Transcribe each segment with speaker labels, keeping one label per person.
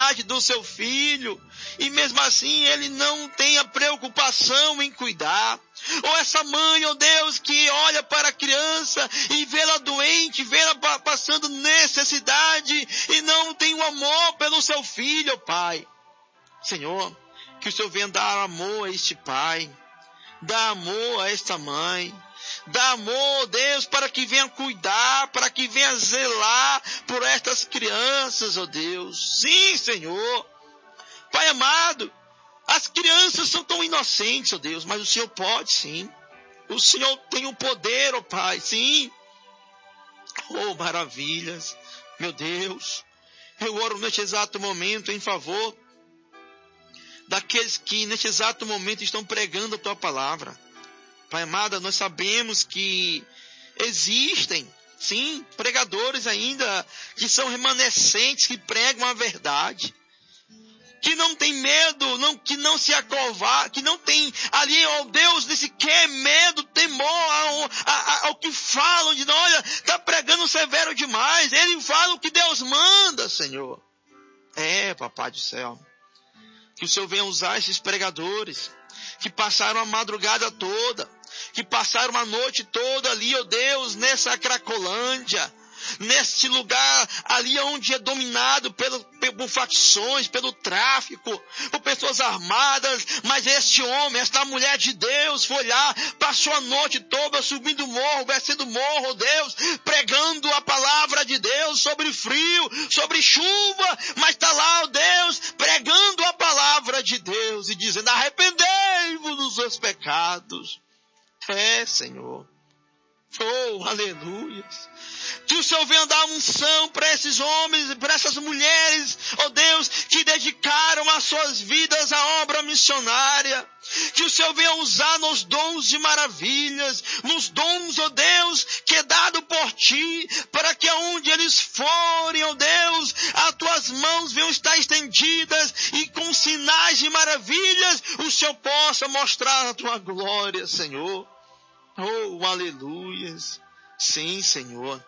Speaker 1: necessidade do seu filho, e mesmo assim ele não tem a preocupação em cuidar. Ou essa mãe, ó Deus, que olha para a criança e vê ela doente, vê ela passando necessidade e não tem o amor pelo seu filho, ó Pai. Senhor, que o Senhor venha dar amor a este pai, dá amor a esta mãe, dá amor, Deus, para que venha cuidar, para que venha zelar por estas crianças, ó Deus. Sim, Senhor. Pai amado, as crianças são tão inocentes, ó Deus, mas o Senhor pode, sim. O Senhor tem o poder, ó Pai, sim. Oh, maravilhas, meu Deus. Eu oro neste exato momento em favor daqueles que neste exato momento estão pregando a Tua palavra. Pai amado, nós sabemos que existem, sim, pregadores ainda que são remanescentes, que pregam a verdade, que não tem medo, que não se acovar, que não tem ali, ó Deus, nem sequer medo, temor ao que falam, de olha, está pregando severo demais. Ele fala o que Deus manda, Senhor. Papai do céu, que o Senhor venha usar esses pregadores que passaram a madrugada toda, que passaram a noite toda ali, ó Deus, nessa Cracolândia, neste lugar ali onde é dominado por facções, pelo tráfico, por pessoas armadas, mas este homem, esta mulher de Deus foi lá, passou a noite toda subindo morro, descendo morro, ó Deus, pregando a palavra de Deus sobre frio, sobre chuva, mas está lá, ó Deus, pregando a palavra de Deus e dizendo: arrependei-vos dos seus pecados. Senhor. Oh, aleluia. Que o Senhor venha dar unção para esses homens, para essas mulheres, ó Deus, que dedicaram as suas vidas à obra missionária. Que o Senhor venha usar nos dons de maravilhas, nos dons, ó Deus, que é dado por Ti, para que aonde eles forem, ó Deus, as Tuas mãos venham estar estendidas e com sinais de maravilhas o Senhor possa mostrar a Tua glória, Senhor. Oh, aleluias. Sim, Senhor.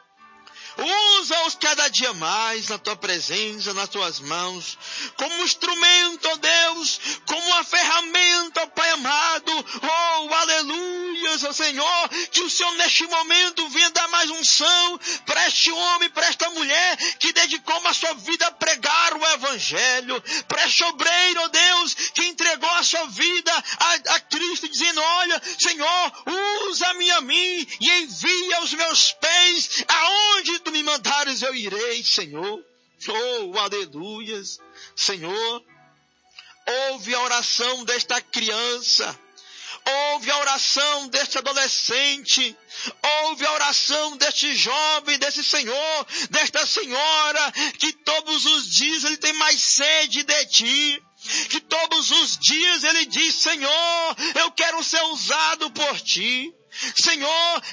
Speaker 1: Usa-os cada dia mais na Tua presença, nas Tuas mãos, como instrumento, ó Deus, como uma ferramenta, ó Pai amado. Oh, aleluias, ó Senhor, que o Senhor neste momento venha dar mais unção para este homem, para esta mulher que dedicou a sua vida a pregar o Evangelho, para este obreiro, ó Deus, que entregou a sua vida a Cristo, dizendo: olha, Senhor, usa-me a mim e envia os meus pés aonde Tu me mandares, eu irei, Senhor. Oh, aleluias. Senhor, ouve a oração desta criança, ouve a oração deste adolescente, ouve a oração deste jovem, desse senhor, desta senhora, que todos os dias ele tem mais sede de Ti. Que todos os dias ele diz: Senhor, eu quero ser usado por Ti. Senhor,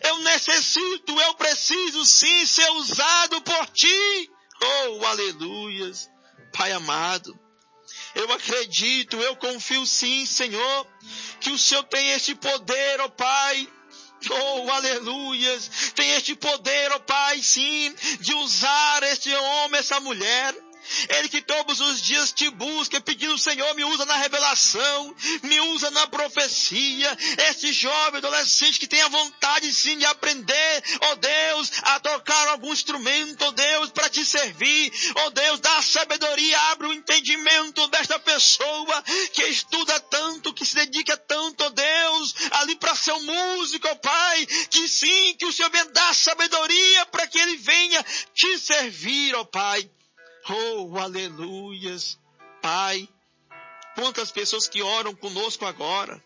Speaker 1: eu preciso sim ser usado por Ti. Oh, aleluias. Pai amado, eu acredito, eu confio sim, Senhor, que o Senhor tem este poder, ó Pai. Oh, aleluias. Tem este poder, ó Pai, sim, de usar este homem, essa mulher. Ele que todos os dias Te busca, pedindo: Senhor, me usa na revelação, me usa na profecia. Este jovem adolescente que tem a vontade sim de aprender, ó Deus, a tocar algum instrumento, ó Deus, para Te servir. Ó Deus, dá sabedoria, abre o entendimento desta pessoa que estuda tanto, que se dedica tanto, ó Deus, ali para ser um músico, ó Pai. Que sim, que o Senhor venha dar sabedoria para que ele venha Te servir, ó Pai. Oh, aleluias. Pai, quantas pessoas que oram conosco agora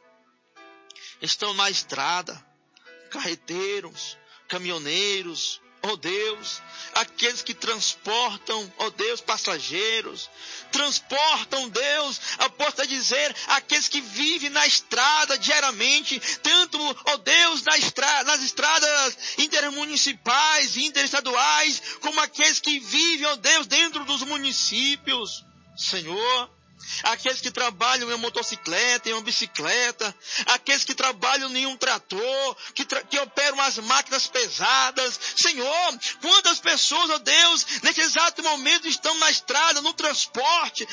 Speaker 1: estão na estrada, carreteiros, caminhoneiros, ó Deus, aqueles que transportam, ó Deus, passageiros, transportam, Deus, aposto a dizer, aqueles que vivem na estrada diariamente, tanto, ó Deus, nas estradas intermunicipais, interestaduais, como aqueles que vivem, ó Deus, dentro dos municípios. Senhor, aqueles que trabalham em uma motocicleta, em uma bicicleta, aqueles que trabalham em um trator, que operam as máquinas pesadas. Senhor, quantas pessoas, ó Deus, nesse exato momento estão na estrada, no transporte,